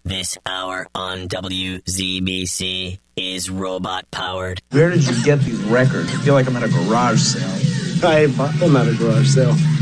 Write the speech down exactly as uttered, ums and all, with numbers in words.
This hour on W Z B C is robot-powered. Where did you get these records? I feel like I'm at a garage sale. I bought them at a garage sale.